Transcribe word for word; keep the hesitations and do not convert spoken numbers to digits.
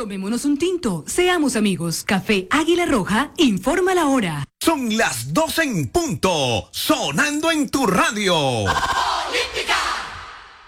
Tomémonos un tinto, seamos amigos. Café Águila Roja, informa la hora. Son las doce en punto, sonando en tu radio.